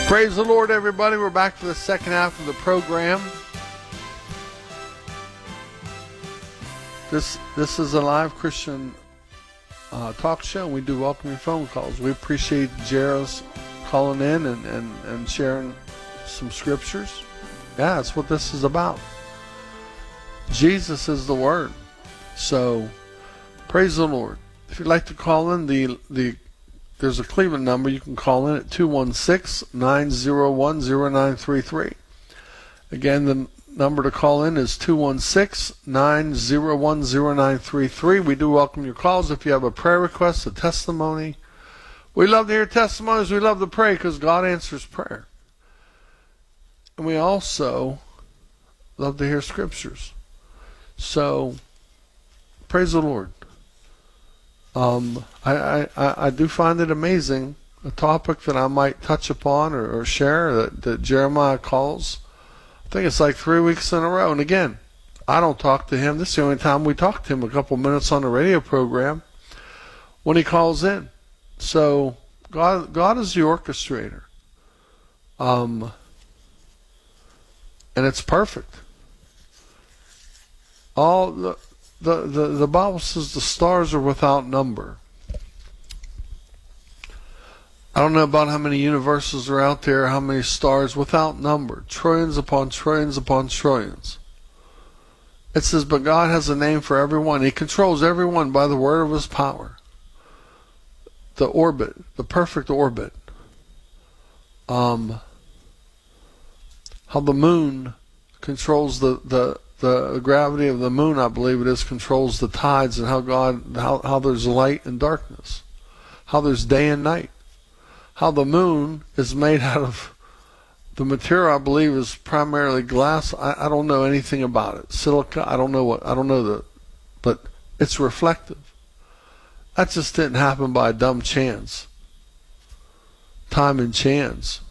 Praise the Lord, everybody. We're back for the second half of the program. This is a live Christian talk show. We do welcome your phone calls. We appreciate Jairus calling in and sharing some scriptures. Yeah, that's what this is about. Jesus is the Word. So, praise the Lord. If you'd like to call in, there's a Cleveland number. You can call in at 216-901-0933. Again, the number to call in is 216-901-0933. We do welcome your calls. If you have a prayer request, a testimony, we love to hear testimonies. We love to pray because God answers prayer. And we also love to hear scriptures. So, praise the Lord. I do find it amazing, a topic that I might touch upon or share that Jeremiah calls. I think it's like 3 weeks in a row. And again, I don't talk to him. This is the only time we talk to him, a couple minutes on the radio program when he calls in. So God is the orchestrator. And it's perfect. The Bible says the stars are without number. I don't know about how many universes are out there, how many stars, without number. Trillions upon trillions upon trillions. It says, but God has a name for everyone. He controls everyone by the word of his power. The orbit, the perfect orbit. How the moon controls the gravity of the moon, I believe it is, controls the tides, and how there's light and darkness, how there's day and night, how the moon is made out of the material, I believe, is primarily glass. I don't know anything about it. Silica, but it's reflective. That just didn't happen by a dumb chance. Time and chance.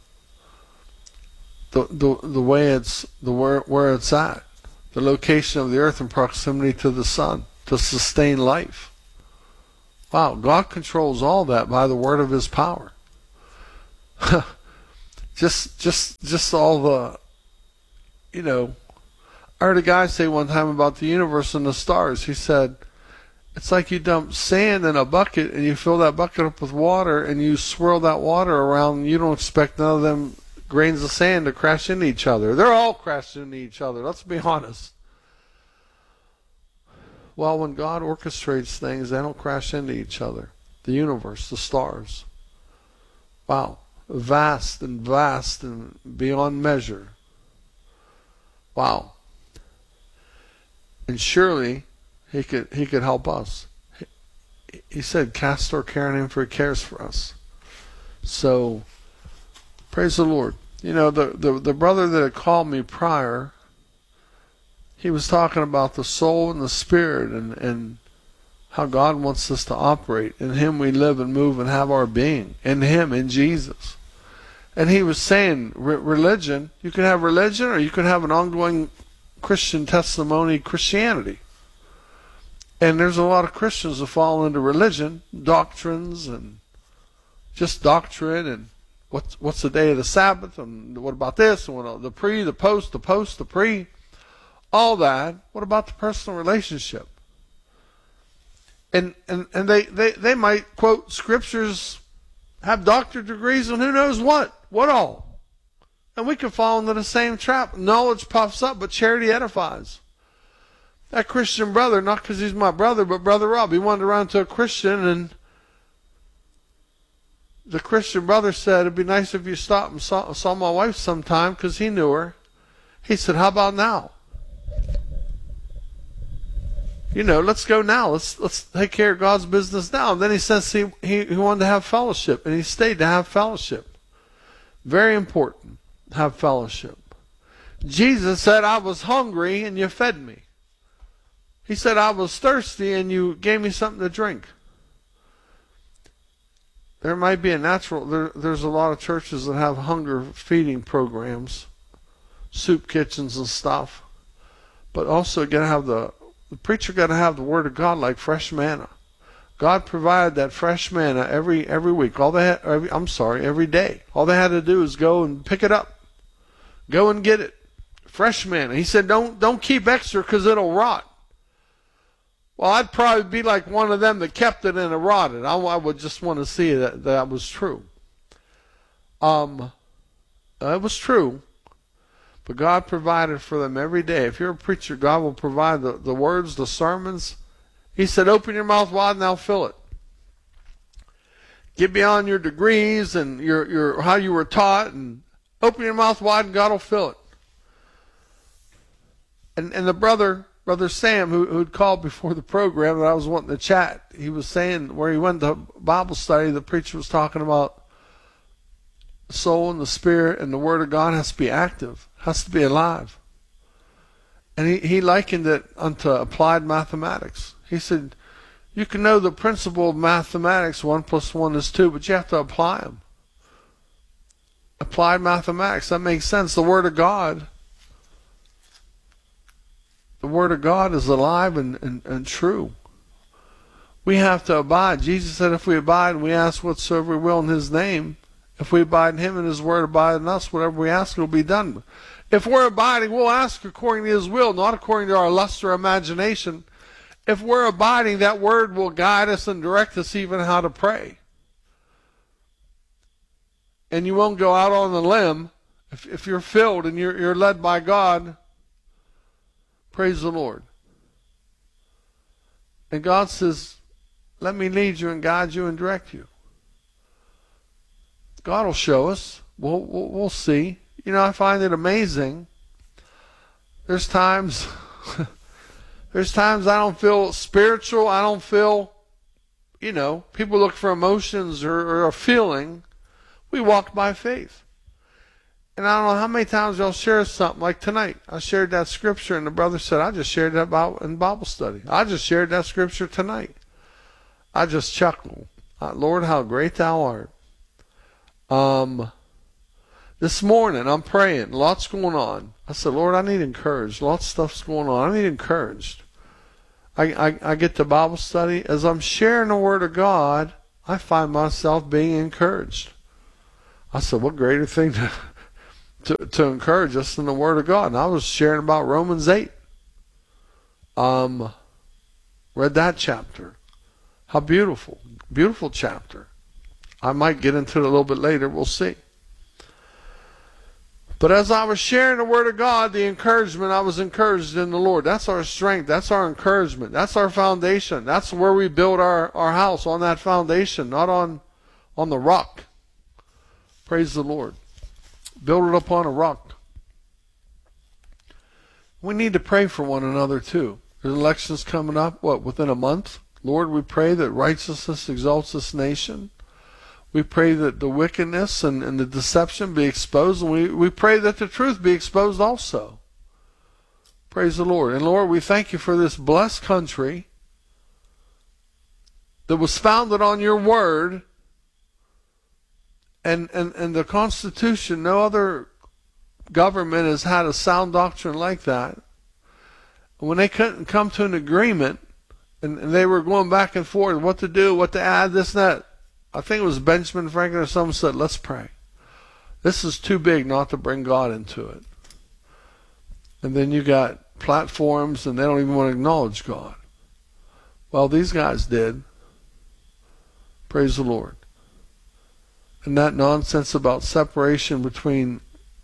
The way it's where it's at. The location of the earth in proximity to the sun to sustain life. Wow, God controls all that by the word of his power. just all the, I heard a guy say one time about the universe and the stars. He said, it's like you dump sand in a bucket and you fill that bucket up with water and you swirl that water around, and you don't expect none of them grains of sand to crash into each other. They're all crashing into each other. Let's be honest. Well, when God orchestrates things, they don't crash into each other. The universe, the stars. Wow. Vast and beyond measure. Wow. And surely he could help us. He said, cast our care on him, for he cares for us. So, praise the Lord. The brother that had called me prior, he was talking about the soul and the spirit and how God wants us to operate. In him we live and move and have our being. In him, in Jesus. And he was saying, religion, you can have religion or you can have an ongoing Christian testimony, Christianity. And there's a lot of Christians that fall into religion, doctrines, and just doctrine, and what's the day of the Sabbath, and what about this, and what, the pre, the post, the pre, all that. What about the personal relationship? And they might quote scriptures, have doctorate degrees, and who knows what all. And we could fall into the same trap. Knowledge puffs up, but charity edifies. That Christian brother, not because he's my brother, but Brother Rob, he wandered around to a Christian, and the Christian brother said, it'd be nice if you stopped and saw my wife sometime, because he knew her. He said, how about now? Let's go now. Let's take care of God's business now. And then he says he wanted to have fellowship, and he stayed to have fellowship. Very important, have fellowship. Jesus said, I was hungry and you fed me. He said, I was thirsty and you gave me something to drink. There might be there's a lot of churches that have hunger feeding programs, soup kitchens and stuff. But also the preacher got to have the Word of God like fresh manna. God provided that fresh manna every week. Every day. All they had to do is go and pick it up. Go and get it. Fresh manna. He said, don't keep extra because it'll rot. Well, I'd probably be like one of them that kept it and it rotted. I would just want to see that was true. It was true. But God provided for them every day. If you're a preacher, God will provide the words, the sermons. He said, open your mouth wide and I'll fill it. Get beyond your degrees and your how you were taught, and open your mouth wide and God will fill it. And the Brother Sam, who'd called before the program that I was wanting to chat, he was saying where he went to Bible study, the preacher was talking about the soul and the spirit and the Word of God has to be active, has to be alive. And he likened it unto applied mathematics. He said, you can know the principle of mathematics, 1 + 1 is 2, but you have to apply them. Applied mathematics, that makes sense. The Word of God is alive and true. We have to abide. Jesus said if we abide and we ask whatsoever we will in His name, if we abide in Him and His Word abide in us, whatever we ask will be done. If we're abiding, we'll ask according to His will, not according to our lust or imagination. If we're abiding, that Word will guide us and direct us even how to pray. And you won't go out on the limb. If you're filled and you're led by God, praise the Lord. And God says, let me lead you and guide you and direct you. God will show us. We'll see. You know, I find it amazing. There's times I don't feel spiritual. I don't feel, people look for emotions or a feeling. We walk by faith. And I don't know how many times I'll share something. Like tonight, I shared that scripture, and the brother said, I just shared that in Bible study. I just shared that scripture tonight. I just chuckled. Lord, how great thou art. This morning, I'm praying. Lots going on. I said, Lord, I need encouraged. Lots of stuff's going on. I need encouraged. I get to Bible study. As I'm sharing the Word of God, I find myself being encouraged. I said, what greater thing to encourage us than the Word of God? And I was sharing about Romans 8. Read that chapter. How beautiful. Beautiful chapter. I might get into it a little bit later. We'll see. But as I was sharing the Word of God, the encouragement, I was encouraged in the Lord. That's our strength. That's our encouragement. That's our foundation. That's where we build our house, on that foundation, not on the rock. Praise the Lord. Build it upon a rock. We need to pray for one another too. There's elections coming up, within a month? Lord, we pray that righteousness exalts this nation. We pray that the wickedness and the deception be exposed, and we pray that the truth be exposed also. Praise the Lord. And Lord, we thank you for this blessed country that was founded on your word and the Constitution. No other government has had a sound doctrine like that. When they couldn't come to an agreement, and they were going back and forth, what to do, what to add, this and that, I think it was Benjamin Franklin or someone said, let's pray. This is too big not to bring God into it. And then you got platforms and they don't even want to acknowledge God. Well, these guys did. Praise the Lord. And that nonsense about separation between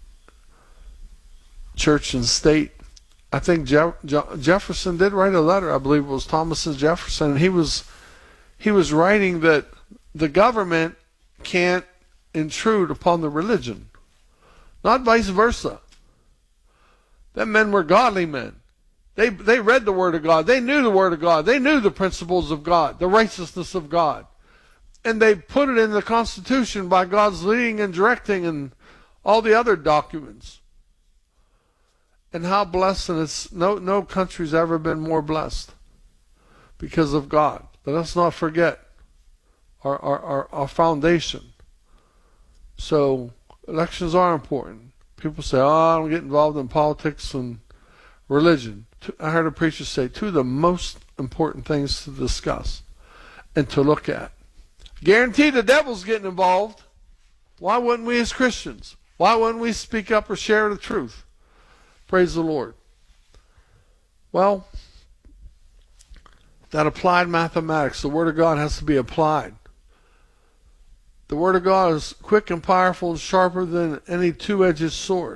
church and state. I think Jefferson did write a letter. I believe it was Thomas Jefferson. And he was writing that the government can't intrude upon the religion. Not vice versa. Them men were godly men. They read the Word of God. They knew the Word of God. They knew the principles of God, the righteousness of God. And they put it in the Constitution by God's leading and directing and all the other documents. And how blessed, and it's no country's ever been more blessed because of God. But let's not forget our foundation. So elections are important. People say, I don't get involved in politics and religion. I heard a preacher say, two of the most important things to discuss. and to look at. Guarantee the devil's getting involved. Why wouldn't we as Christians? Why wouldn't we speak up or share the truth? Praise the Lord. Well, that applied mathematics, the Word of God has to be applied. The Word of God is quick and powerful and sharper than any two-edged sword.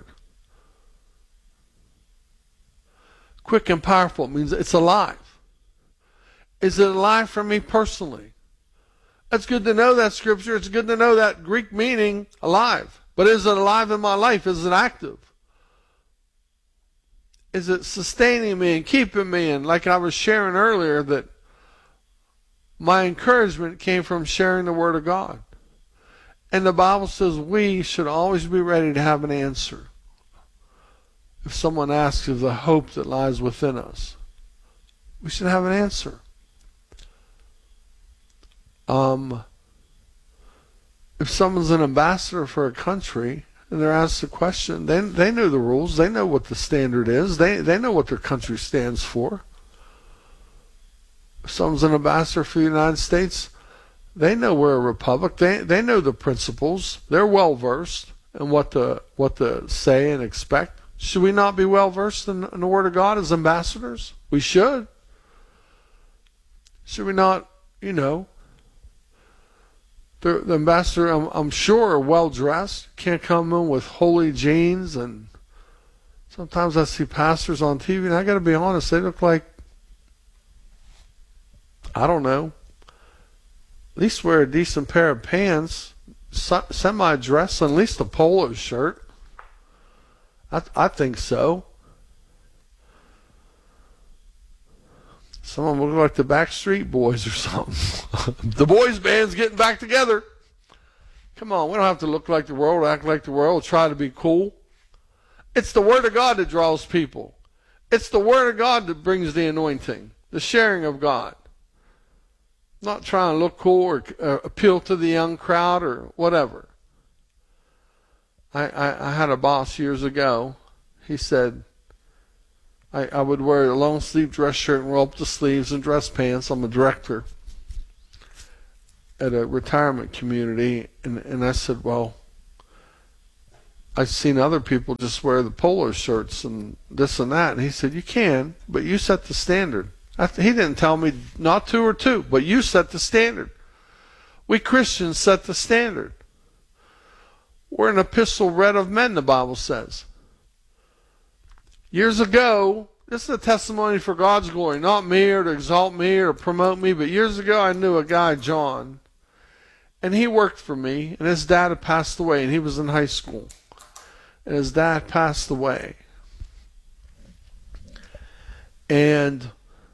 Quick and powerful means it's alive. Is it alive for me personally? It's good to know that scripture. It's good to know that Greek meaning, alive. But is it alive in my life? Is it active? Is it sustaining me and keeping me? And like I was sharing earlier, that my encouragement came from sharing the Word of God. And the Bible says we should always be ready to have an answer. If someone asks of the hope that lies within us, we should have an answer. If someone's an ambassador for a country and they're asked a question, they know the rules. They know what the standard is. They know what their country stands for. If someone's an ambassador for the United States, they know we're a republic. They know the principles. They're well versed in what to say and expect. Should we not be well versed in the Word of God as ambassadors? We should. Should we not, the ambassador, I'm sure, are well dressed. Can't come in with holy jeans, and sometimes I see pastors on TV, and I got to be honest, they look like, I don't know, at least wear a decent pair of pants, semi-dress, and at least a polo shirt. I think so. Some of them look like the Backstreet Boys or something. The boys band's getting back together. Come on, we don't have to look like the world, act like the world, try to be cool. It's the Word of God that draws people. It's the Word of God that brings the anointing, the sharing of God. Not trying to look cool or appeal to the young crowd or whatever. I had a boss years ago. He said, I would wear a long sleeve dress shirt and roll up the sleeves and dress pants. I'm a director at a retirement community. And I said, well, I've seen other people just wear the polo shirts and this and that. And he said, you can, but you set the standard. He didn't tell me not to or to, but you set the standard. We Christians set the standard. We're an epistle read of men, the Bible says. Years ago, this is a testimony for God's glory, not me or to exalt me or promote me, but years ago I knew a guy, John, and he worked for me, and his dad had passed away, and he was in high school, and his dad passed away. And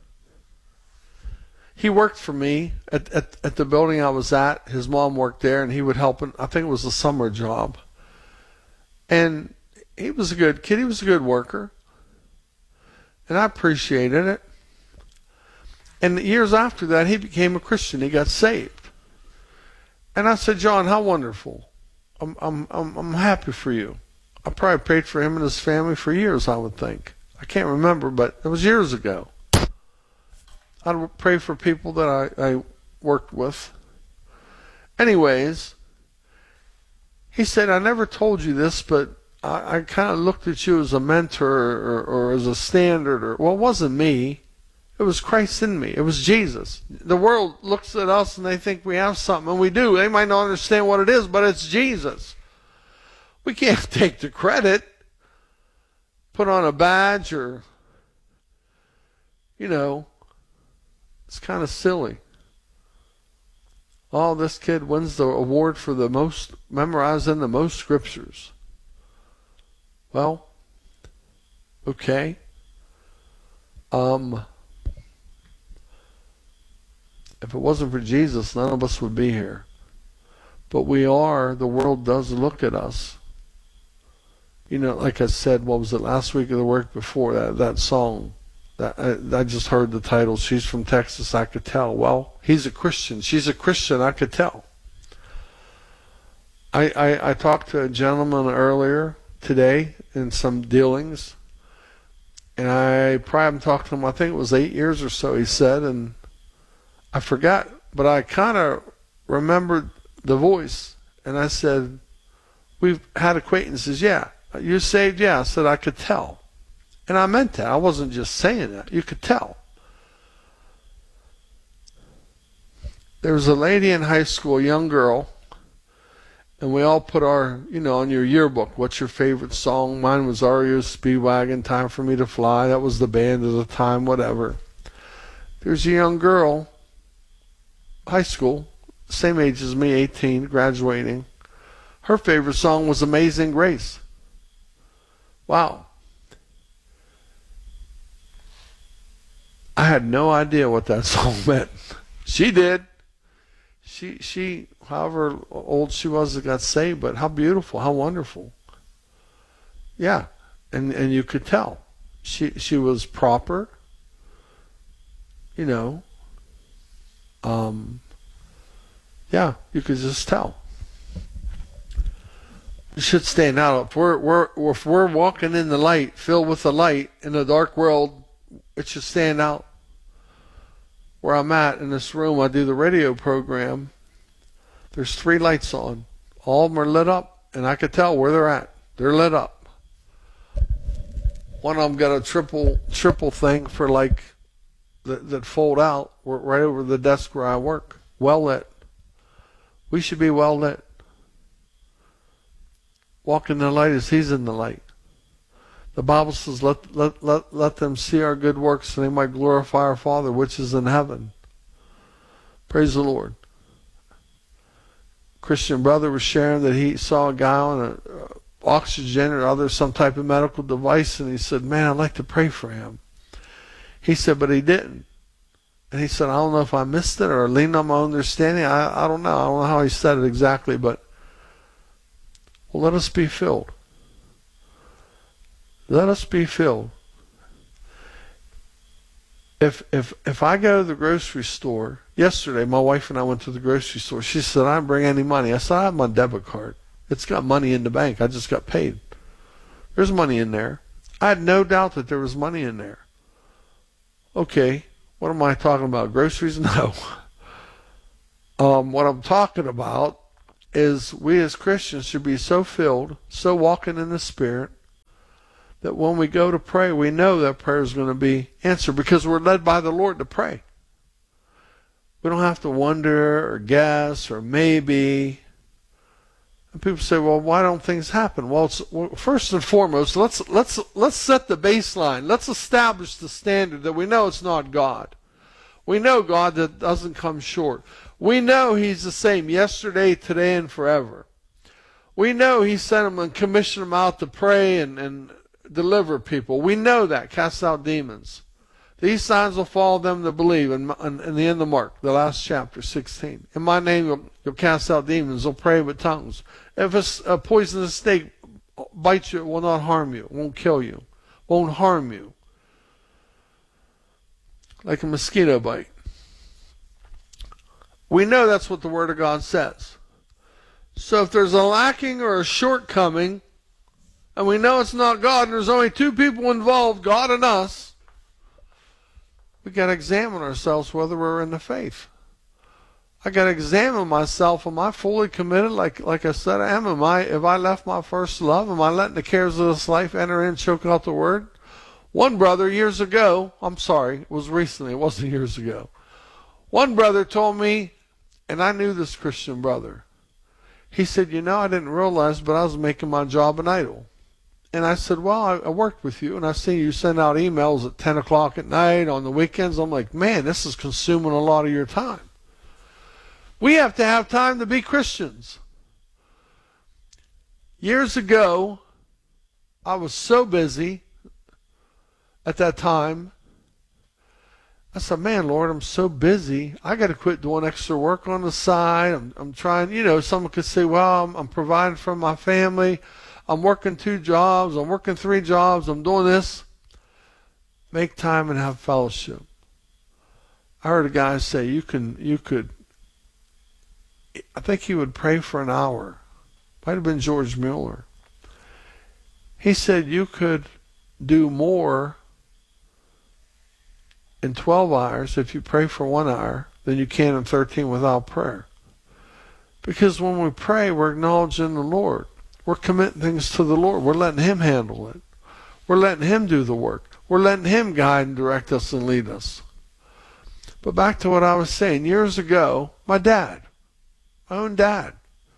he worked for me at the building I was at. His mom worked there, and he would help. I think it was a summer job. And he was a good kid. He was a good worker. And I appreciated it. And years after that, he became a Christian. He got saved. And I said, John, how wonderful. I'm happy for you. I probably prayed for him and his family for years, I would think. I can't remember, but it was years ago. I'd pray for people that I worked with. Anyways, he said, I never told you this, but I kind of looked at you as a mentor or as a standard. Well, it wasn't me. It was Christ in me. It was Jesus. The world looks at us and they think we have something, and we do. They might not understand what it is, but it's Jesus. We can't take the credit, put on a badge, or, it's kind of silly. Oh, this kid wins the award for the most memorizing the most scriptures. Well, okay. If it wasn't for Jesus, none of us would be here. But we are. The world does look at us. Like I said, what was it, last week or the week before, that song? I just heard the title, She's from Texas, I could tell. Well, he's a Christian. She's a Christian, I could tell. I talked to a gentleman earlier today in some dealings, and I probably haven't talked to him, I think it was 8 years or so, he said, and I forgot but I kind of remembered the voice, and I said, we've had acquaintances. Yeah. You're saved? Yeah. I said, I could tell. And I meant that. I wasn't just saying that. You could tell. There was a lady in high school, a young girl, and we all put our, on your yearbook, what's your favorite song? Mine was REO Speedwagon, Time for Me to Fly. That was the band of the time, whatever. There's a young girl, high school, same age as me, 18, graduating. Her favorite song was Amazing Grace. Wow. I had no idea what that song meant. She did. She, however old she was that got saved, but how beautiful, how wonderful. Yeah, and you could tell. She was proper, yeah, you could just tell. It should stand out. If we're walking in the light, filled with the light in a dark world, it should stand out. Where I'm at in this room, I do the radio program. There's 3 lights on. All of them are lit up, and I could tell where they're at. They're lit up. One of them got a triple thing for that fold out right over the desk where I work. Well lit. We should be well lit. Walk in the light as He's in the light. The Bible says, let them see our good works so they might glorify our Father which is in heaven. Praise the Lord. Christian brother was sharing that he saw a guy on an oxygen or some type of medical device, and he said, man, I'd like to pray for him. He said, but he didn't. And he said, I don't know if I missed it or leaned on my own understanding. I don't know. I don't know how he said it exactly, but well, let us be filled. Let us be filled. If I go to the grocery store, yesterday my wife and I went to the grocery store. She said, I didn't bring any money. I said, I have my debit card. It's got money in the bank. I just got paid. There's money in there. I had no doubt that there was money in there. Okay, what am I talking about? Groceries? No. What I'm talking about is we as Christians should be so filled, so walking in the Spirit, that when we go to pray, we know that prayer is going to be answered because we're led by the Lord to pray. We don't have to wonder or guess or maybe. And people say, well, why don't things happen? Well, first and foremost, let's set the baseline. Let's establish the standard that we know it's not God. We know God that doesn't come short. We know He's the same yesterday, today, and forever. We know He sent Him and commissioned Him out to pray and deliver people. We know that. Cast out demons. These signs will follow them that believe. In the end of Mark, the last chapter, 16. In my name you'll cast out demons. You'll pray with tongues. If a poisonous snake bites you, it will not harm you. It won't kill you. Won't harm you. Like a mosquito bite. We know that's what the Word of God says. So if there's a lacking or a shortcoming, and we know it's not God, and there's only 2 people involved, God and us, we got to examine ourselves whether we're in the faith. I got to examine myself. Am I fully committed? Like I said, have I left my first love? Am I letting the cares of this life enter in and choke out the Word? One brother years ago, I'm sorry, it was recently, it wasn't years ago. One brother told me, and I knew this Christian brother. He said, I didn't realize, but I was making my job an idol. And I said, well, I worked with you, and I see you send out emails at 10 o'clock at night on the weekends. I'm like, man, this is consuming a lot of your time. We have to have time to be Christians. Years ago, I was so busy at that time. I said, man, Lord, I'm so busy. I got to quit doing extra work on the side. I'm trying, someone could say, well, I'm providing for my family. I'm working 2 jobs. I'm working 3 jobs. I'm doing this. Make time and have fellowship. I heard a guy say, you could, I think he would pray for an hour. Might have been George Mueller. He said you could do more in 12 hours if you pray for 1 hour than you can in 13 without prayer. Because when we pray, we're acknowledging the Lord. We're committing things to the Lord. We're letting Him handle it. We're letting Him do the work. We're letting Him guide and direct us and lead us. But back to what I was saying. Years ago, my own dad,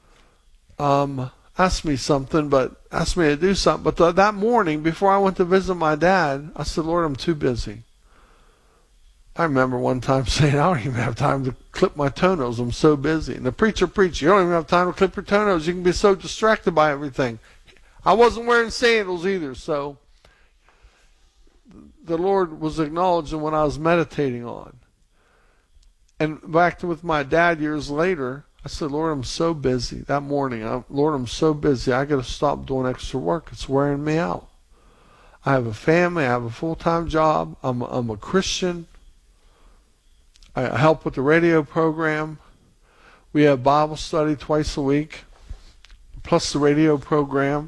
asked me something, asked me to do something. But that morning, before I went to visit my dad, I said, Lord, I'm too busy. I remember one time saying, I don't even have time to clip my toenails. I'm so busy. And the preacher preached, you don't even have time to clip your toenails. You can be so distracted by everything. I wasn't wearing sandals either, so the Lord was acknowledging what I was meditating on. And back to with my dad years later, I said, Lord, I'm so busy. That morning, Lord, I'm so busy. I got to stop doing extra work. It's wearing me out. I have a family. I have a full-time job. I'm a Christian. I help with the radio program. We have Bible study twice a week, plus the radio program.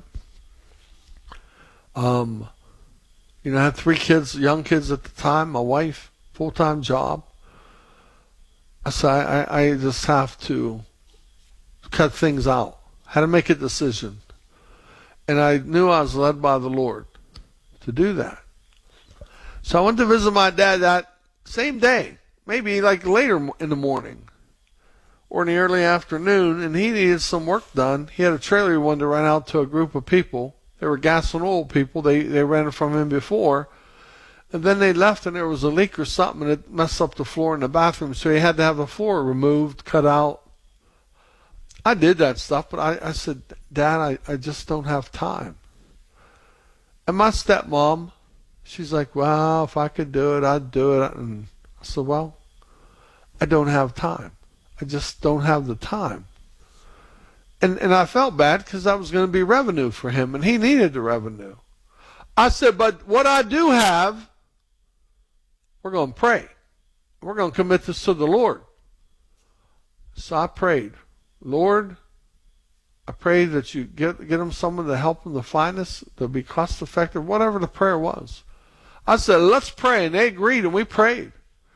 I had 3 kids, young kids at the time, my wife, full-time job. So I just have to cut things out. Had to make a decision. And I knew I was led by the Lord to do that. So I went to visit my dad that same day, maybe like later in the morning or in the early afternoon, and he needed some work done. He had a trailer he wanted to rent out to a group of people. They were gas and oil people. They rented from him before. And then they left and there was a leak or something and it messed up the floor in the bathroom. So he had to have the floor removed, cut out. I did that stuff, but I said, Dad, I just don't have time. And my stepmom, she's like, well, if I could do it, I'd do it. And I said, well, I don't have time. I just don't have the time. And I felt bad because that was going to be revenue for him and he needed the revenue. I said, but what I do have, we're going to pray. We're going to commit this to the Lord. So I prayed, Lord, I pray that you get them someone to help them to find us, to be cost effective, whatever the prayer was. I said, let's pray. And they agreed and we prayed.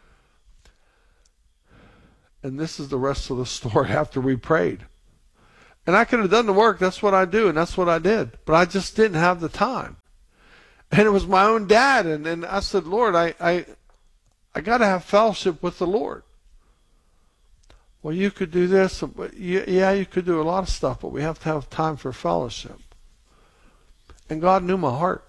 And this is the rest of the story after we prayed. And I could have done the work. That's what I do. And that's what I did. But I just didn't have the time. And it was my own dad. And I said, Lord, I got to have fellowship with the Lord. Well, you could do this. Yeah, you could do a lot of stuff, but we have to have time for fellowship. And God knew my heart.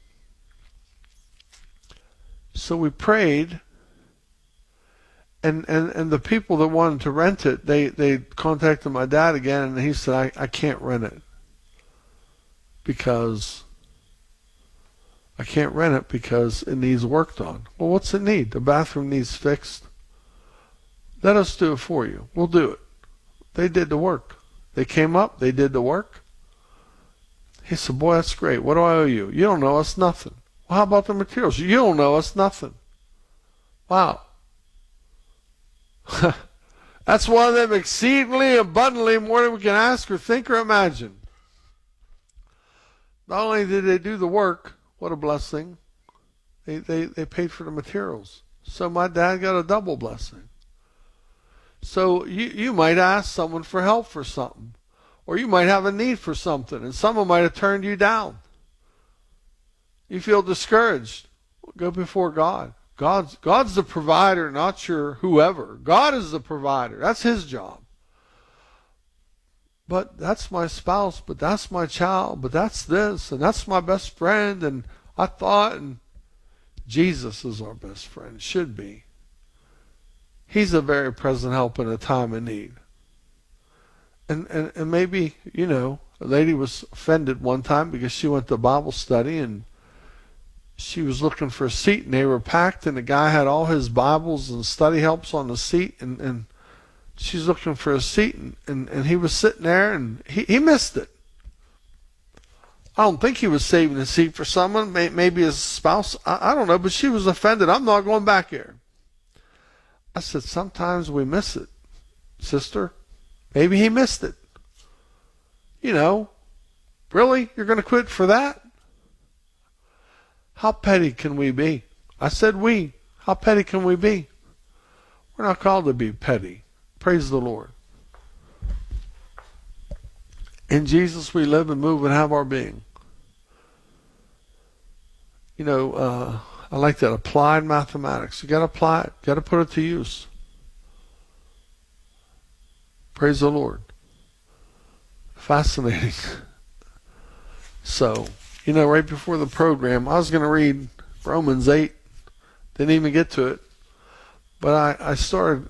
So we prayed. And the people that wanted to rent it, they contacted my dad again, and he said, I can't rent it. Because I can't rent it because it needs work done. Well, what's it need? The bathroom needs fixed. Let us do it for you. We'll do it. They did the work. They came up. They did the work. He said, boy, that's great. What do I owe you? You don't know us nothing. Well, how about the materials? You don't know us nothing. Wow. That's one of them exceedingly abundantly more than we can ask or think or imagine. Not only did they do the work, what a blessing, they paid for the materials. So my dad got a double blessing. So you might ask someone for help for something, or you might have a need for something, and someone might have turned you down. You feel discouraged. Go before God. God's the provider, not your whoever. God is the provider. That's His job. But that's my spouse, but that's my child, but that's this, and that's my best friend, and I thought, and Jesus is our best friend, should be. He's a very present help in a time of need. And maybe, a lady was offended one time because she went to Bible study and she was looking for a seat and they were packed and the guy had all his Bibles and study helps on the seat and she's looking for a seat and he was sitting there and he missed it. I don't think he was saving a seat for someone, maybe his spouse, I don't know, but she was offended. I'm not going back here. I said, sometimes we miss it, sister. Maybe he missed it. Really? You're going to quit for that? How petty can we be? I said we. How petty can we be? We're not called to be petty. Praise the Lord. In Jesus we live and move and have our being. You know, I like that. Applied mathematics. You got to apply it. You got to put it to use. Praise the Lord. Fascinating. So, you know, right before the program, I was going to read Romans 8. Didn't even get to it. But I started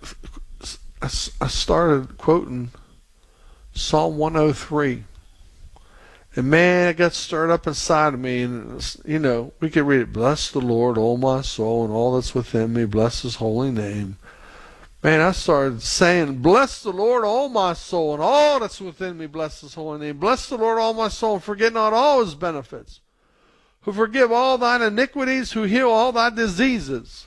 quoting Psalm 103. And man, it got stirred up inside of me. And, you know, we could read it. Bless the Lord, O my soul, and all that's within me. Bless his holy name. Man, I started saying, bless the Lord, O my soul, and all that's within me. Bless his holy name. Bless the Lord, all my soul, and forget not all his benefits. Who forgive all thine iniquities, who heal all thy diseases.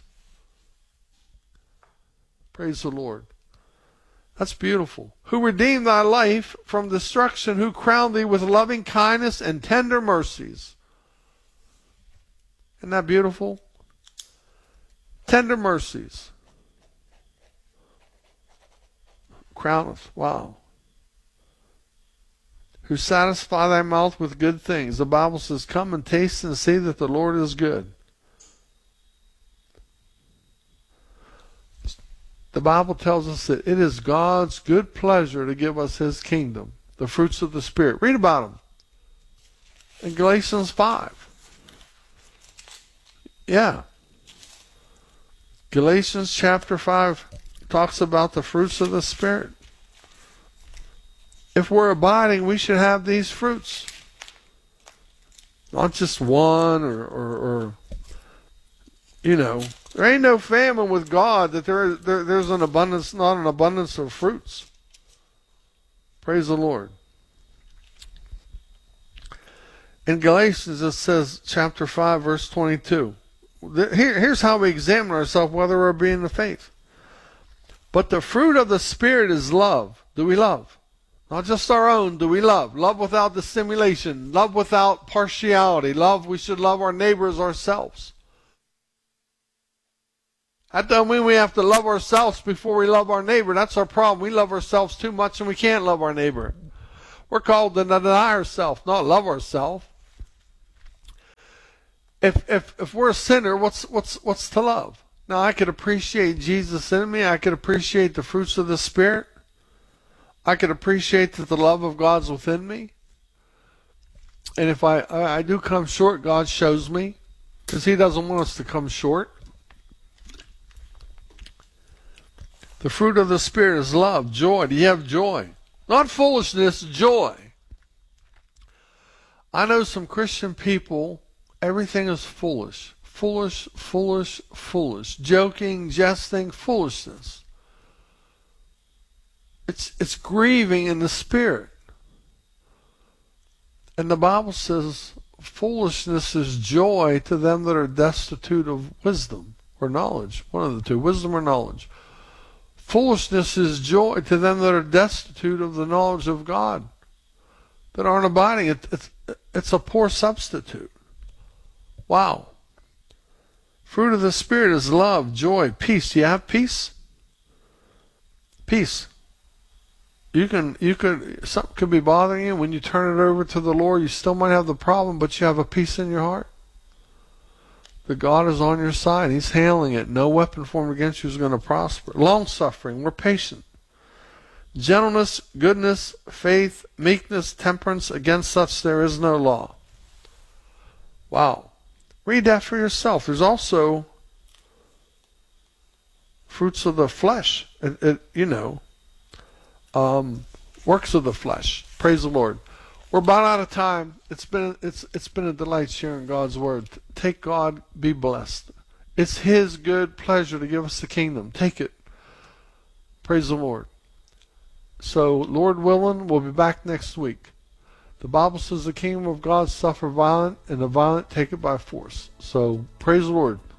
Praise the Lord. That's beautiful. Who redeemed thy life from destruction, who crowned thee with loving kindness and tender mercies. Isn't that beautiful? Tender mercies. Crowneth. Wow. Who satisfy thy mouth with good things. The Bible says, come and taste and see that the Lord is good. The Bible tells us that it is God's good pleasure to give us his kingdom, the fruits of the Spirit. Read about them in Galatians 5. Yeah. Galatians chapter 5 talks about the fruits of the Spirit. If we're abiding, we should have these fruits. Not just one or you know. There ain't no famine with God that there's an abundance, not an abundance of fruits. Praise the Lord. In Galatians it says, chapter 5, verse 22. Here's how we examine ourselves whether we're being the faith. But the fruit of the Spirit is love. Do we love? Not just our own, do we love? Love without dissimulation. Love without partiality. Love, we should love our neighbors ourselves. That doesn't mean we have to love ourselves before we love our neighbor. That's our problem. We love ourselves too much and we can't love our neighbor. We're called to deny ourselves, not love ourselves. If we're a sinner, what's to love? Now I could appreciate Jesus in me. I could appreciate the fruits of the Spirit. I could appreciate that the love of God's within me. And if I do come short, God shows me, because he doesn't want us to come short. The fruit of the Spirit is love, joy. Do you have joy? Not foolishness, joy. I know some Christian people, everything is foolish. Foolish, foolish, foolish. Joking, jesting, foolishness. It's grieving in the Spirit. And the Bible says foolishness is joy to them that are destitute of wisdom or knowledge. One of the two, wisdom or knowledge. Foolishness is joy to them that are destitute of the knowledge of God, that aren't abiding. It's a poor substitute. Wow. Fruit of the Spirit is love, joy, peace. Do you have peace? Peace. Something could be bothering you. When you turn it over to the Lord, you still might have the problem, but you have a peace in your heart. That God is on your side. He's handling it. No weapon formed against you is going to prosper. Long-suffering. We're patient. Gentleness, goodness, faith, meekness, temperance. Against such there is no law. Wow. Read that for yourself. There's also fruits of the flesh. Works of the flesh. Praise the Lord. We're about out of time. It's been a delight sharing God's word. Take God, be blessed. It's his good pleasure to give us the kingdom. Take it. Praise the Lord. So, Lord willing, we'll be back next week. The Bible says the kingdom of God suffer violent, and the violent take it by force. So, praise the Lord.